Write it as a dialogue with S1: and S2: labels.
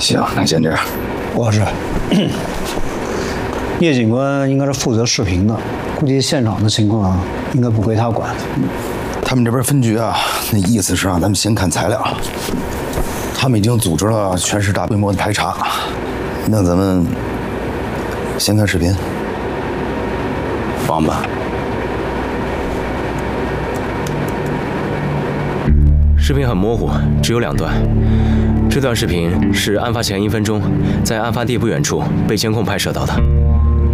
S1: 行，那先这样。
S2: 郭老师，叶警官应该是负责视频的，估计现场的情况应该不归他管。
S1: 他们这边分局啊，那意思是让咱们先看材料。他们已经组织了全市大规模的排查，那咱们先看视频。
S3: 放吧。视频很模糊，只有2段。这段视频是案发前1分钟，在案发地不远处被监控拍摄到的。